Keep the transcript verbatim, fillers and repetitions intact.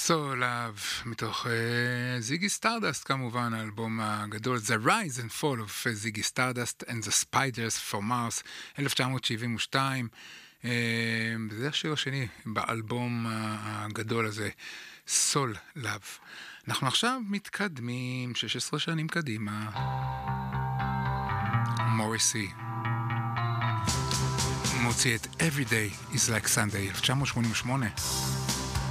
So Love, מתוך זיגי סטארדסט כמובן, האלבום הגדול The Rise and Fall of זיגי סטארדסט and the Spiders from Mars, אלף תשע מאות שבעים ושתיים. זה השיר השני באלבום הגדול הזה, Soul Love. אנחנו עכשיו מתקדמים שש עשרה שנים קדימה. מוריסי מוציא את Every Day is like Sunday, אלף תשע מאות שמונים ושמונה.